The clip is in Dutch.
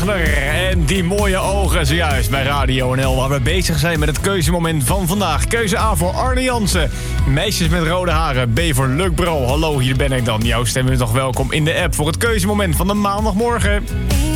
Wagner en die mooie ogen zojuist bij Radio NL... waar we bezig zijn met het keuzemoment van vandaag. Keuze A voor Arne Jansen. Meisjes met rode haren. B voor Luc Bro. Hallo, hier ben ik dan. Jouw stem is nog welkom in de app voor het keuzemoment van de maandagmorgen.